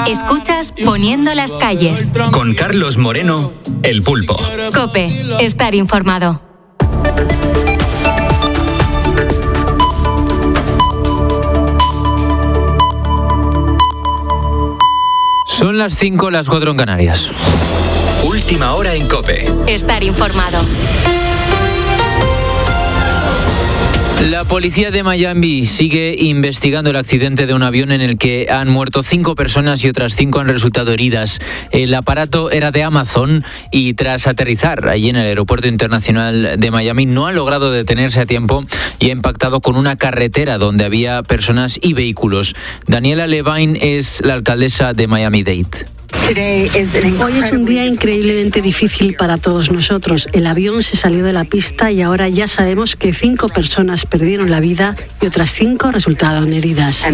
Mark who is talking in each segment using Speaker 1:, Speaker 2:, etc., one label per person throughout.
Speaker 1: Escuchas Poniendo las calles.
Speaker 2: Con Carlos Moreno, El Pulpo.
Speaker 1: COPE, estar informado.
Speaker 3: Son las 5, las 4 en Canarias.
Speaker 2: Última hora en COPE.
Speaker 1: Estar informado.
Speaker 3: La policía de Miami sigue investigando el accidente de un avión en el que han muerto 5 personas y otras 5 han resultado heridas. El aparato era de Amazon y tras aterrizar allí en el aeropuerto internacional de Miami no ha logrado detenerse a tiempo y ha impactado con una carretera donde había personas y vehículos. Daniela Levine es la alcaldesa de Miami-Dade.
Speaker 4: Hoy es un día increíblemente difícil para todos nosotros. El avión se salió de la pista y ahora ya sabemos que 5 personas perdieron la vida y otras 5 resultaron heridas.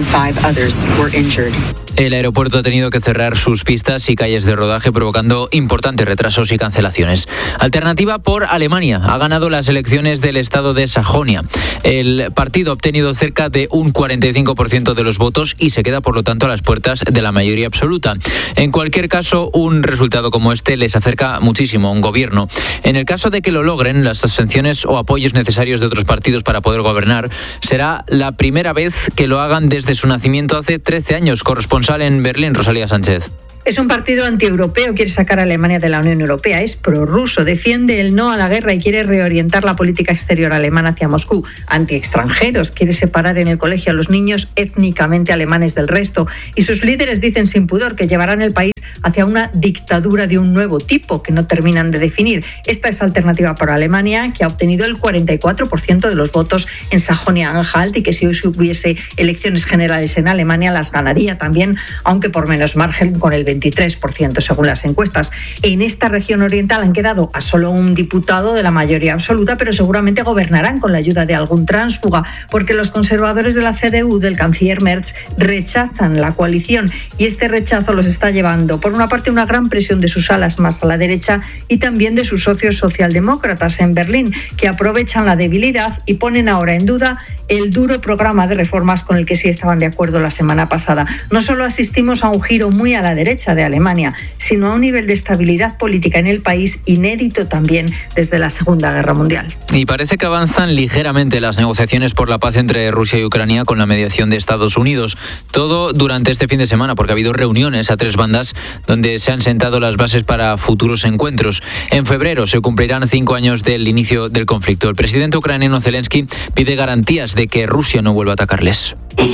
Speaker 3: El aeropuerto ha tenido que cerrar sus pistas y calles de rodaje, provocando importantes retrasos y cancelaciones. Alternativa por Alemania. Ha ganado las elecciones del estado de Sajonia. El partido ha obtenido cerca de un 45% de los votos y se queda, por lo tanto, a las puertas de la mayoría absoluta. En cualquier caso, un resultado como este les acerca muchísimo a un gobierno. En el caso de que lo logren, las abstenciones o apoyos necesarios de otros partidos para poder gobernar, será la primera vez que lo hagan desde su nacimiento hace 13 años. Corresponsal en Berlín, Rosalía Sánchez.
Speaker 5: Es un partido antieuropeo, quiere sacar a Alemania de la Unión Europea, es prorruso, defiende el no a la guerra y quiere reorientar la política exterior alemana hacia Moscú. Antiextranjeros, quiere separar en el colegio a los niños étnicamente alemanes del resto. Y sus líderes dicen sin pudor que llevarán el país hacia una dictadura de un nuevo tipo que no terminan de definir. Esta es Alternativa por Alemania, que ha obtenido el 44% de los votos en Sajonia-Anhalt y que si hoy hubiese elecciones generales en Alemania las ganaría también, aunque por menos margen, con el 23% según las encuestas. En esta región oriental han quedado a solo un diputado de la mayoría absoluta, pero seguramente gobernarán con la ayuda de algún tránsfuga, porque los conservadores de la CDU del canciller Merz rechazan la coalición y este rechazo los está llevando, por una parte, una gran presión de sus alas más a la derecha y también de sus socios socialdemócratas en Berlín, que aprovechan la debilidad y ponen ahora en duda el duro programa de reformas con el que sí estaban de acuerdo la semana pasada. No solo asistimos a un giro muy a la derecha de Alemania, sino a un nivel de estabilidad política en el país inédito también desde la Segunda Guerra Mundial.
Speaker 3: Y parece que avanzan ligeramente las negociaciones por la paz entre Rusia y Ucrania con la mediación de Estados Unidos. Todo durante este fin de semana, porque ha habido reuniones a 3 bandas donde se han sentado las bases para futuros encuentros. En febrero se cumplirán 5 años del inicio del conflicto. El presidente ucraniano Zelensky pide garantías de que Rusia no vuelva a atacarles.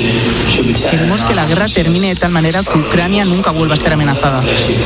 Speaker 6: Queremos que la guerra termine de tal manera que Ucrania nunca vuelva a estar amenazada.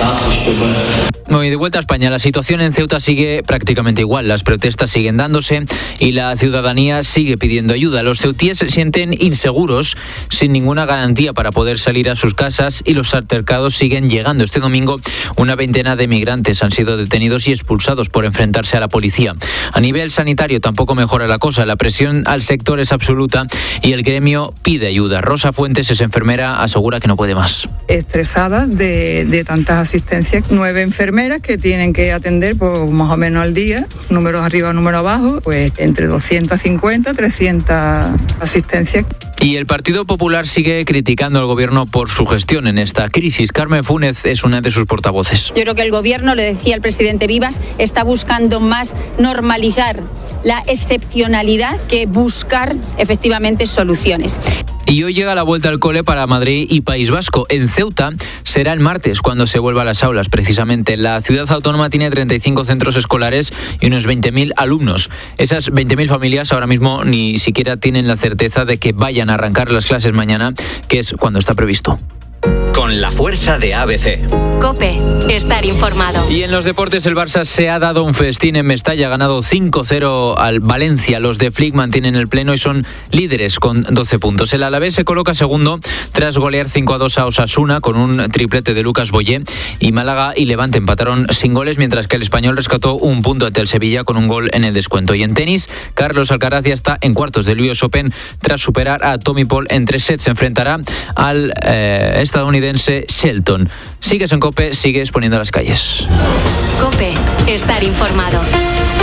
Speaker 3: Y de vuelta a España, la situación en Ceuta sigue prácticamente igual. Las protestas siguen dándose y la ciudadanía sigue pidiendo ayuda. Los ceutíes se sienten inseguros, sin ninguna garantía para poder salir a sus casas, y los altercados siguen llegando. Este domingo, una veintena de migrantes han sido detenidos y expulsados por enfrentarse a la policía. A nivel sanitario tampoco mejora la cosa. La presión al sector es absoluta y el gremio pide ayuda. Rosa Fuentes es enfermera, asegura que no puede más.
Speaker 7: Estresada de tantas asistencias, 9 enfermeras que tienen que atender pues, más o menos al día, números arriba, números abajo, pues entre 250 300 asistencias.
Speaker 3: Y el Partido Popular sigue criticando al gobierno por su gestión en esta crisis. Carmen Fúnez es una de sus portavoces.
Speaker 8: Yo creo que el gobierno, le decía el presidente Vivas, está buscando más normalizar la excepcionalidad que buscar efectivamente soluciones.
Speaker 3: Y hoy llega la vuelta al cole para Madrid y País Vasco. En Ceuta será el martes cuando se vuelva a las aulas, precisamente. La ciudad autónoma tiene 35 centros escolares y unos 20.000 alumnos. Esas 20.000 familias ahora mismo ni siquiera tienen la certeza de que vayan a arrancar las clases mañana, que es cuando está previsto.
Speaker 2: Con la fuerza de ABC.
Speaker 1: COPE, estar informado.
Speaker 3: Y en los deportes, el Barça se ha dado un festín en Mestalla, ha ganado 5-0 al Valencia. Los de Flick mantienen el pleno y son líderes con 12 puntos. El Alavés se coloca segundo tras golear 5-2 a Osasuna con un triplete de Lucas Boyé, y Málaga y Levante empataron sin goles, mientras que el Español rescató un punto ante el Sevilla con un gol en el descuento. Y en tenis, Carlos Alcaraz ya está en cuartos del US Open tras superar a Tommy Paul en 3 sets. Se enfrentará al estadounidense Shelton. Sigues en COPE, sigues poniendo las calles.
Speaker 1: COPE, estar informado.